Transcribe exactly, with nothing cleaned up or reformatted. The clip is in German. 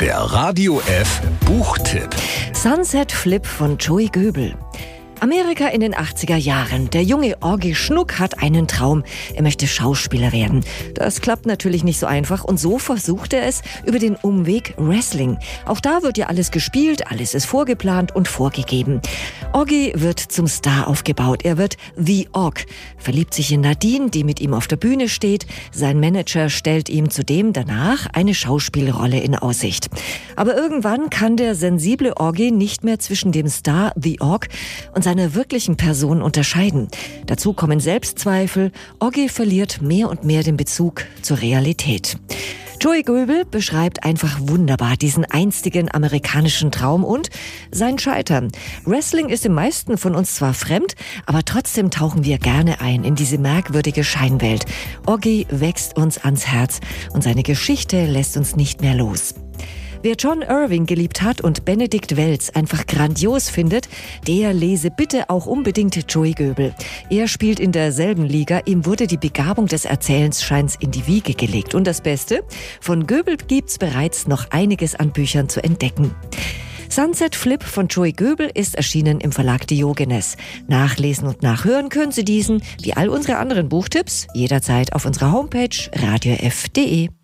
Der Radio F Buchtipp. Sunset Flip von Joey Goebel. Amerika in den achtziger Jahren. Der junge Orgi Schnuck hat einen Traum. Er möchte Schauspieler werden. Das klappt natürlich nicht so einfach und so versucht er es über den Umweg Wrestling. Auch da wird ja alles gespielt, alles ist vorgeplant und vorgegeben. Orgi wird zum Star aufgebaut. Er wird The Org, verliebt sich in Nadine, die mit ihm auf der Bühne steht. Sein Manager stellt ihm zudem danach eine Schauspielrolle in Aussicht. Aber irgendwann kann der sensible Orgi nicht mehr zwischen dem Star The Org und seiner wirklichen Person unterscheiden. Dazu kommen Selbstzweifel. Orgi verliert mehr und mehr den Bezug zur Realität. Joey Goebel beschreibt einfach wunderbar diesen einstigen amerikanischen Traum und sein Scheitern. Wrestling ist den meisten von uns zwar fremd, aber trotzdem tauchen wir gerne ein in diese merkwürdige Scheinwelt. Orgi wächst uns ans Herz und seine Geschichte lässt uns nicht mehr los. Wer John Irving geliebt hat und Benedikt Wells einfach grandios findet, der lese bitte auch unbedingt Joey Goebel. Er spielt in derselben Liga, ihm wurde die Begabung des Erzählensscheins in die Wiege gelegt. Und das Beste, von Goebel gibt's bereits noch einiges an Büchern zu entdecken. Sunset Flip von Joey Goebel ist erschienen im Verlag Diogenes. Nachlesen und nachhören können Sie diesen, wie all unsere anderen Buchtipps, jederzeit auf unserer Homepage radio f punkt de.